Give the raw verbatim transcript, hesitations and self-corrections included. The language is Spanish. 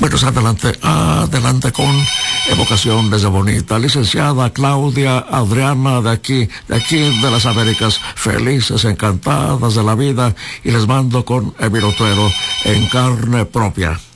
Bueno, adelante, adelante con evocación desde Bonita. Licenciada Claudia Adriana, de aquí, de aquí de las Américas, felices, encantadas de la vida, y les mando con el virotero en carne propia.